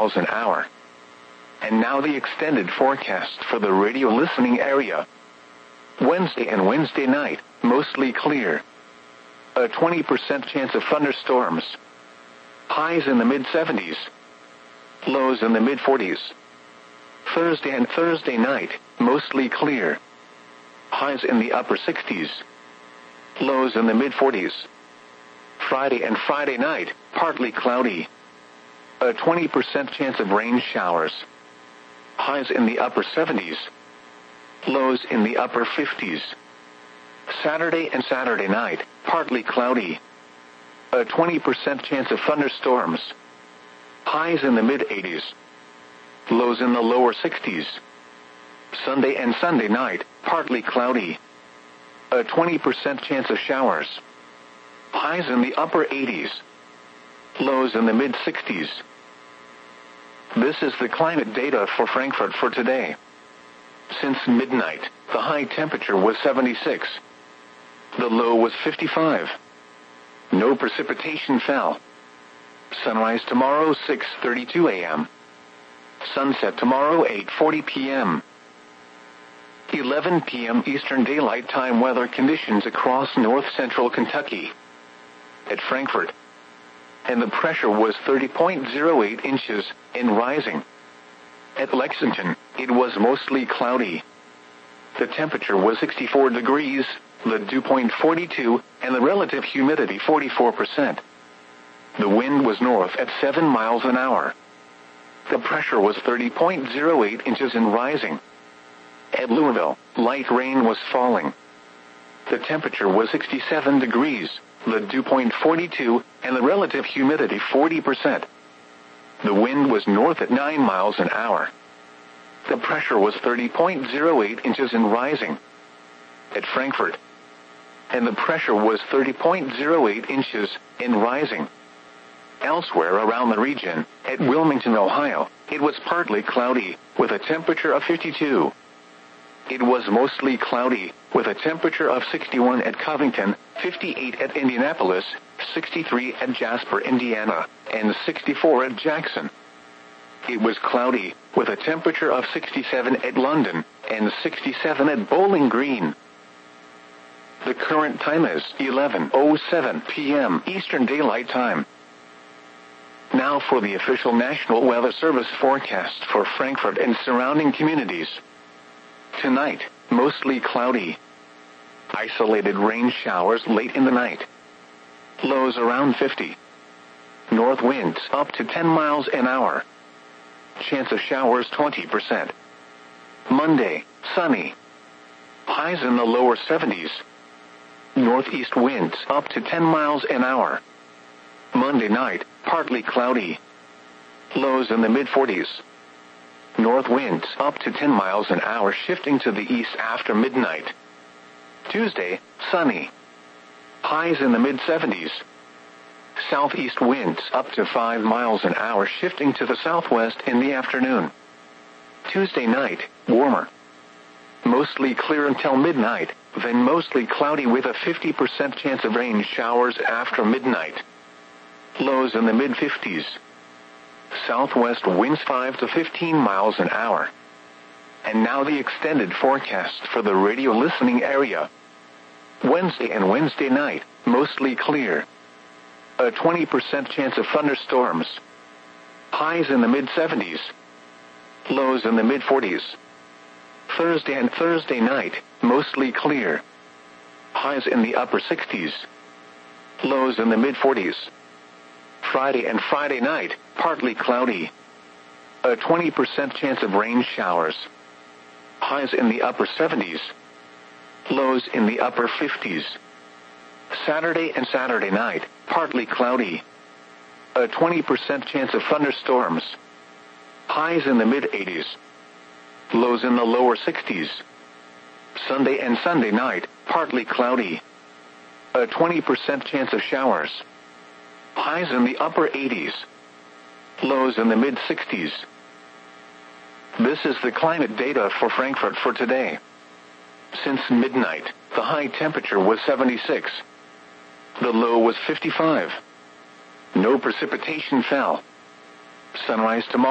miles an hour. And now the extended forecast for the radio listening area. Wednesday and Wednesday night, mostly clear. A 20% chance of thunderstorms. Highs in the mid-70s. Lows in the mid-40s. Thursday and Thursday night, mostly clear. Highs in the upper 60s. Lows in the mid-40s. Friday and Friday night, partly cloudy. A 20% chance of rain showers. Highs in the upper 70s. Lows in the upper 50s. Saturday and Saturday night, partly cloudy. A 20% chance of thunderstorms. Highs in the mid-80s. Lows in the lower 60s. Sunday and Sunday night, partly cloudy. A 20% chance of showers. Highs in the upper 80s. Lows in the mid-60s. This is the climate data for Frankfurt for today. Since midnight, the high temperature was 76. The low was 55. No precipitation fell. Sunrise tomorrow 6:32 a.m. Sunset tomorrow 8:40 p.m. 11 p.m. Eastern Daylight Time weather conditions across north-central Kentucky. At Frankfurt. And the pressure was 30.08 inches and rising. At Lexington, it was mostly cloudy. The temperature was 64 degrees, the dew point 42, and the relative humidity 44%. The wind was north at 7 miles an hour. The pressure was 30.08 inches and rising. At Louisville, light rain was falling. The temperature was 67 degrees, the dew point 42, and the relative humidity 40%. The wind was north at 9 miles an hour. The pressure was 30.08 inches and rising. At Frankfurt. And the pressure was 30.08 inches and rising. Elsewhere around the region, at Wilmington, Ohio, it was partly cloudy, with a temperature of 52. It was mostly cloudy, with a temperature of 61 at Covington, 58 at Indianapolis, 63 at Jasper, Indiana, and 64 at Jackson. It was cloudy, with a temperature of 67 at London, and 67 at Bowling Green. The current time is 11:07 p.m. Eastern Daylight Time. Now for the official National Weather Service forecast for Frankfurt and surrounding communities. Tonight, mostly cloudy. Isolated rain showers late in the night. Lows around 50. North winds up to 10 miles an hour. Chance of showers 20%. Monday, sunny. Highs in the lower 70s. Northeast winds up to 10 miles an hour. Monday night, partly cloudy. Lows in the mid-40s. North winds up to 10 miles an hour shifting to the east after midnight. Tuesday, sunny. Highs in the mid-70s. Southeast winds up to 5 miles an hour shifting to the southwest in the afternoon. Tuesday night, warmer. Mostly clear until midnight, then mostly cloudy with a 50% chance of rain showers after midnight. Lows in the mid-50s. Southwest winds 5 to 15 miles an hour. And now the extended forecast for the radio listening area. Wednesday and Wednesday night, mostly clear. A 20% chance of thunderstorms. Highs in the mid-70s. Lows in the mid-40s. Thursday and Thursday night, mostly clear. Highs in the upper 60s. Lows in the mid-40s. Friday and Friday night, partly cloudy. A 20% chance of rain showers. Highs in the upper 70s. Lows in the upper 50s. Saturday and Saturday night, partly cloudy. A 20% chance of thunderstorms. Highs in the mid-80s. Lows in the lower 60s. Sunday and Sunday night, partly cloudy. A 20% chance of showers. Highs in the upper 80s. Lows in the mid-60s. This is the climate data for Frankfurt for today. Since midnight, the high temperature was 76. The low was 55. No precipitation fell. Sunrise tomorrow.